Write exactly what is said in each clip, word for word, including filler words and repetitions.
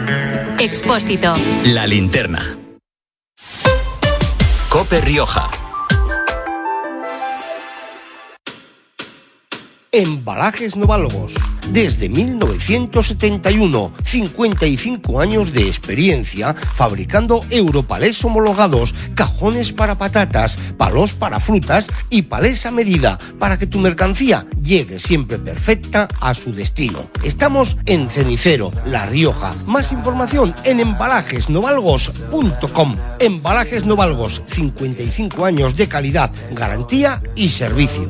Expósito. La Linterna. COPE Rioja. Embalajes Novalgos. Desde mil novecientos setenta y uno, cincuenta y cinco años de experiencia fabricando Europalés homologados, cajones para patatas, palos para frutas y palés a medida para que tu mercancía llegue siempre perfecta a su destino. Estamos en Cenicero, La Rioja. Más información en embalajes novalgos punto com. Embalajes Novalgos, cincuenta y cinco años de calidad, garantía y servicio.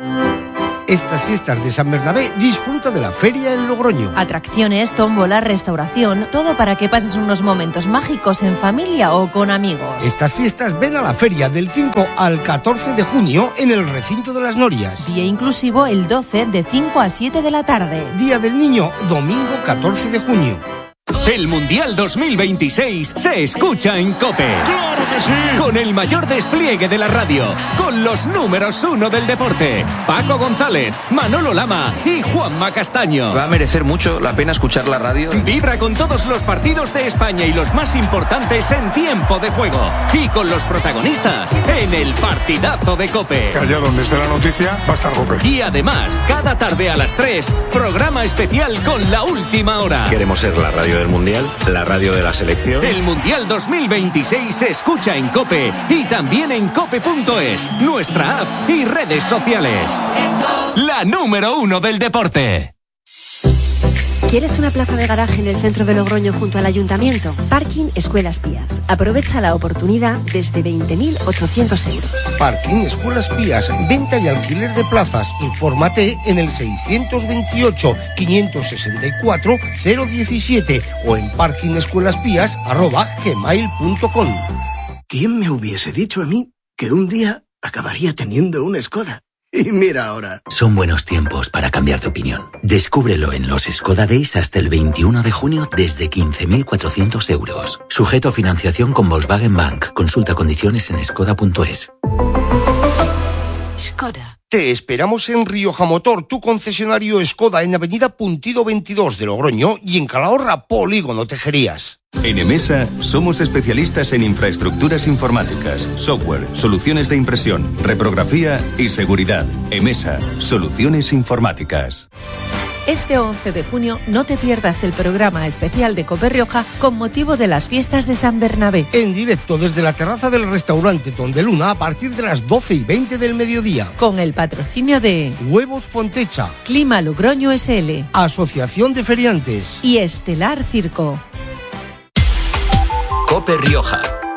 Estas fiestas de San Bernabé disfruta de la feria en Logroño. Atracciones, tómbola, restauración, todo para que pases unos momentos mágicos en familia o con amigos. Estas fiestas ven a la feria del cinco al catorce de junio en el recinto de las Norias. Día inclusivo el doce de cinco a siete de la tarde. Día del Niño, domingo catorce de junio. El Mundial dos mil veintiséis se escucha en COPE. ¡Claro que sí! Con el mayor despliegue de la radio, con los números uno del deporte, Paco González, Manolo Lama y Juanma Castaño. Va a merecer mucho la pena escuchar la radio. Vibra con todos los partidos de España y los más importantes en tiempo de juego. Y con los protagonistas en el partidazo de COPE. Allá donde esté la noticia va a estar COPE. Y además, cada tarde a las tres, programa especial con La Última Hora. Queremos ser la radio del Mundial, la radio de la selección. El Mundial dos mil veintiséis se escucha en COPE y también en cope punto es, nuestra app y redes sociales. La número uno del deporte. ¿Quieres una plaza de garaje en el centro de Logroño junto al ayuntamiento? Parking Escuelas Pías. Aprovecha la oportunidad desde veinte mil ochocientos euros. Parking Escuelas Pías, venta y alquiler de plazas. Infórmate en el seiscientos veintiocho, quinientos sesenta y cuatro, cero diecisiete o en parkingescuelaspías arroba gmail punto com. ¿Quién me hubiese dicho a mí que un día acabaría teniendo una Skoda? Y mira ahora. Son buenos tiempos para cambiar de opinión. Descúbrelo en los Skoda Days hasta el veintiuno de junio desde quince mil cuatrocientos euros. Sujeto a financiación con Volkswagen Bank. Consulta condiciones en skoda punto es. Skoda. Te esperamos en Rioja Motor, tu concesionario Skoda en Avenida Puntido veintidós de Logroño y en Calahorra, Polígono Tejerías. En Emesa somos especialistas en infraestructuras informáticas, software, soluciones de impresión, reprografía y seguridad. Emesa, soluciones informáticas. Este once de junio no te pierdas el programa especial de COPE Rioja con motivo de las fiestas de San Bernabé. En directo desde la terraza del restaurante Tondeluna a partir de las doce y veinte del mediodía. Con el patrocinio de Huevos Fontecha, Clima Logroño S L, Asociación de Feriantes y Estelar Circo. COPE Rioja.